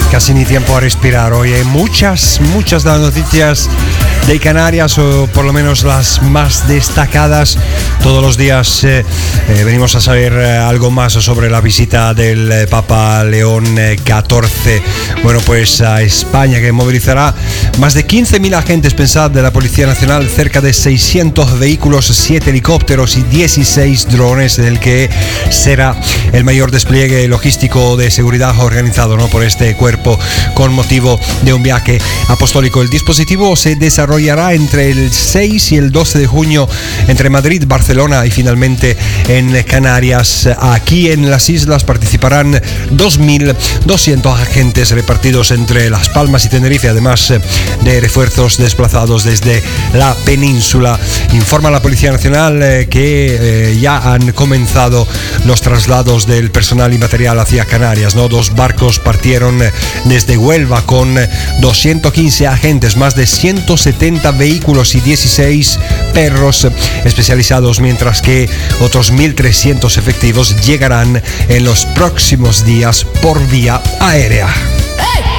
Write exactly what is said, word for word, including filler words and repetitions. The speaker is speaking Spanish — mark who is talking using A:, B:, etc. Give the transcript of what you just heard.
A: casi ni tiempo a respirar. Hoy hay muchas, muchas de las noticias de Canarias, o por lo menos las más destacadas. Todos los días eh, eh, venimos a saber eh, algo más sobre la visita del eh, Papa León catorce. Bueno, pues a España, que movilizará más de quince mil agentes, pensad, de la Policía Nacional, cerca de seiscientos vehículos, siete helicópteros y dieciséis drones, en el que será el mayor despliegue logístico de seguridad organizado, ¿no?, por este cuerpo con motivo de un viaje apostólico. El dispositivo se desarrollará entre el seis y el doce de junio entre Madrid, Barcelona y finalmente en Canarias. Aquí en las islas participarán dos mil doscientos agentes repartidos entre Las Palmas y Tenerife, además de refuerzos desplazados desde la península. Informa la Policía Nacional eh, que eh, ya han comenzado los traslados del personal y material hacia Canarias, ¿no? Dos barcos partieron eh, desde Huelva con doscientos quince agentes, más de ciento setenta vehículos y dieciséis perros especializados, mientras que otros mil trescientos efectivos llegarán en los próximos días por vía aérea.